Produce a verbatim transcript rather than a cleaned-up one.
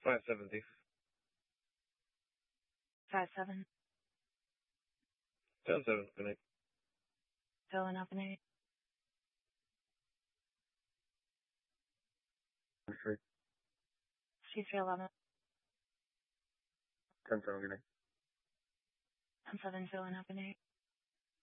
Five seventy. Five seven. Ten seven. Good night. Filling up an eight. Three. C three eleven. Ten seven. Good night. Ten seven. Filling up an eight.